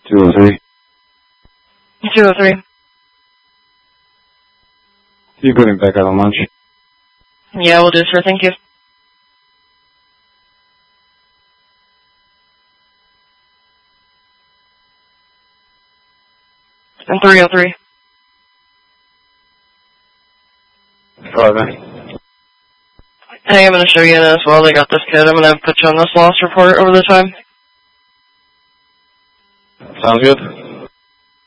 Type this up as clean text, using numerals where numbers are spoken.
203. 203. You put me back out on lunch. Yeah, we'll do, sir. Thank you. And 303. 5 in. Hey, I'm going to show you in as well. They got this kid. I'm going to put you on this loss report over the time. Sounds good.